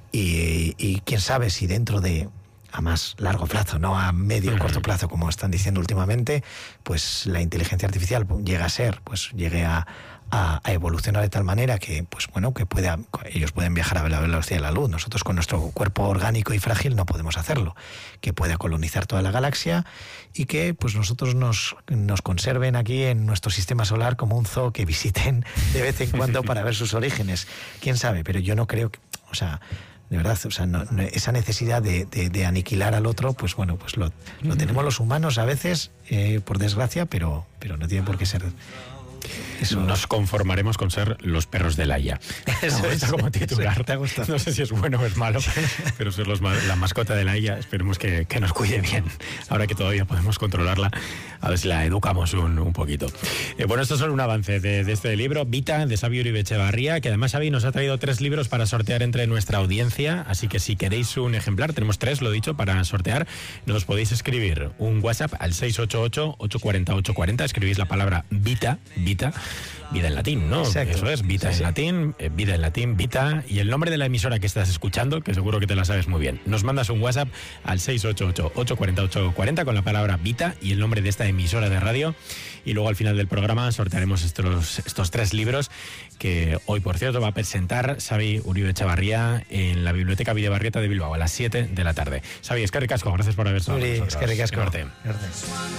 y quién sabe si dentro de, a más largo plazo, no a medio o corto plazo, como están diciendo últimamente, pues la inteligencia artificial llegue a evolucionar de tal manera que, pues bueno, que ellos pueden viajar a la velocidad de la luz. Nosotros con nuestro cuerpo orgánico y frágil no podemos hacerlo. Que pueda colonizar toda la galaxia y que pues nosotros nos conserven aquí en nuestro sistema solar como un zoo que visiten de vez en cuando para ver sus orígenes. Quién sabe, pero yo no creo que, de verdad, esa necesidad de aniquilar al otro, pues bueno, pues lo tenemos los humanos a veces, por desgracia, pero no tiene por qué ser. Eso. Nos conformaremos con ser los perros de Laia. Eso es como titular. ¿Te ha gustado? No sé si es bueno o es malo, pero ser la mascota de Laia, esperemos que nos cuide bien. Ahora que todavía podemos controlarla, a ver si la educamos un poquito. Bueno, esto es solo un avance de este libro, Vita, de Xavi Uribe Echevarría, que además Xavi nos ha traído 3 libros para sortear entre nuestra audiencia, así que si queréis un ejemplar, tenemos 3, lo dicho, para sortear, nos podéis escribir un WhatsApp al 688-840-840, escribís la palabra Vita, vida en latín, ¿no? Exacto. Eso es, Vita en latín, vida en latín, Vita, y el nombre de la emisora que estás escuchando, que seguro que te la sabes muy bien. Nos mandas un WhatsApp al 688-840-840 con la palabra Vita y el nombre de esta emisora de radio, y luego al final del programa sortearemos estos 3 libros que hoy, por cierto, va a presentar Xavi Uribe Echevarría en la Biblioteca Bidebarrieta de Bilbao a las 7 de la tarde. Xavi, eskerrik asko, gracias por haber estado con nosotros. Eskerrik asko.